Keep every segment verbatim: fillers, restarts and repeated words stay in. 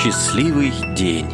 Счастливый день.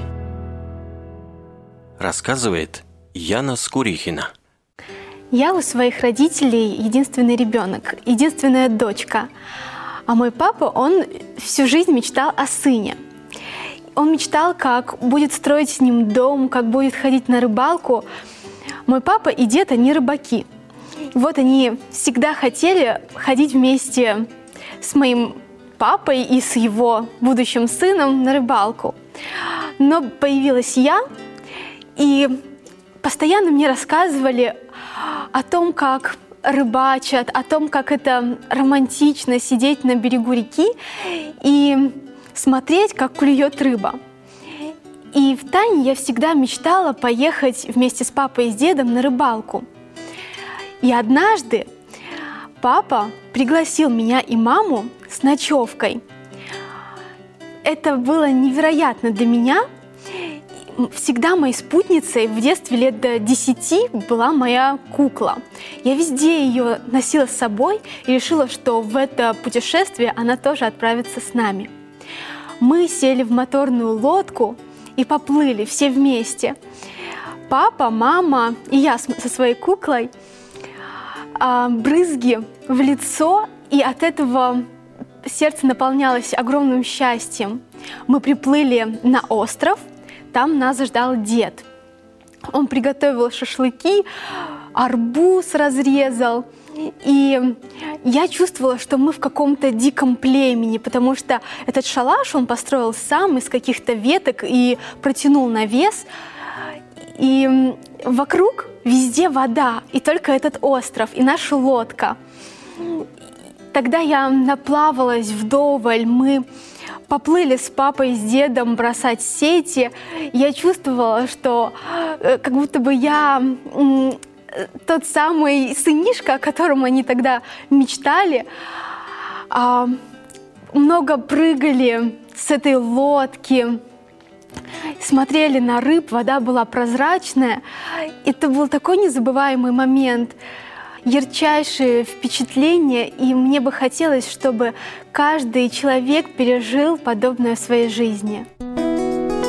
Рассказывает Яна Скурихина. Я у своих родителей единственный ребенок, единственная дочка. А мой папа, он всю жизнь мечтал о сыне. Он мечтал, как будет строить с ним дом, как будет ходить на рыбалку. Мой папа и дед, они рыбаки. Вот они всегда хотели ходить вместе с моим папой и с его будущим сыном на рыбалку. Но появилась я, и постоянно мне рассказывали о том, как рыбачат, о том, как это романтично сидеть на берегу реки и смотреть, как клюет рыба. И втайне я всегда мечтала поехать вместе с папой и с дедом на рыбалку. И однажды папа пригласил меня и маму с ночевкой. Это было невероятно для меня. Всегда моей спутницей в детстве лет до десяти была моя кукла. Я везде ее носила с собой и решила, что в это путешествие она тоже отправится с нами. Мы сели в моторную лодку и поплыли все вместе. Папа, мама и я со своей куклой. А брызги в лицо, и от этого сердце наполнялось огромным счастьем. Мы приплыли на остров, там нас ждал дед. Он приготовил шашлыки, арбуз разрезал. И я чувствовала, что мы в каком-то диком племени, потому что этот шалаш он построил сам из каких-то веток и протянул навес. И вокруг везде вода, и только этот остров, и наша лодка. Тогда я наплавалась вдоволь, мы поплыли с папой и с дедом бросать сети. Я чувствовала, что как будто бы я тот самый сынишка, о котором они тогда мечтали. Много прыгали с этой лодки, смотрели на рыб, вода была прозрачная. Это был такой незабываемый момент, ярчайшие впечатления, и мне бы хотелось, чтобы каждый человек пережил подобное в своей жизни.